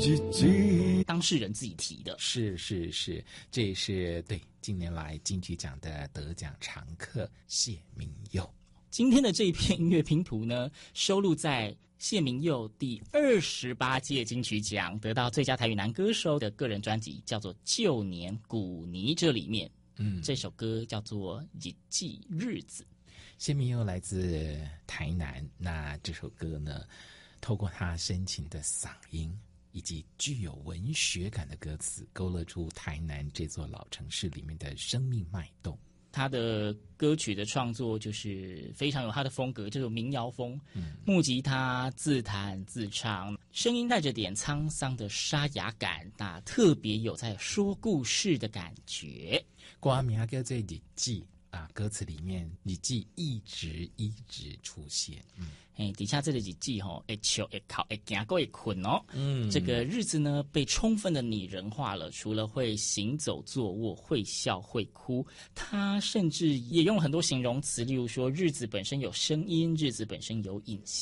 日子， 当事人自己提的。 是，这也是对近年来金曲奖的得奖常客谢明佑。 今天的这一片音乐拼图呢，收录在谢明佑第28届金曲奖得到最佳台语男歌手的个人专辑，叫做《旧年古泥》，这里面，这首歌叫做《日记日子》。 谢明佑来自台南，那这首歌呢，透过他深情的嗓音以及具有文学感的歌词，勾勒出台南这座老城市里面的生命脉动。 他的歌曲的创作就是非常有他的风格，这种民谣风，木吉他自弹自唱，声音带着点沧桑的沙哑感，那特别有在说故事的感觉。 歌名叫做日记啊，歌词里面日记一直出现。 底下这个日记会笑会哭会行过会困哦。这个日子呢被充分的拟人化了，除了会行走坐卧，会笑会哭，他甚至也用了很多形容词，例如说日子本身有声音，日子本身有影像。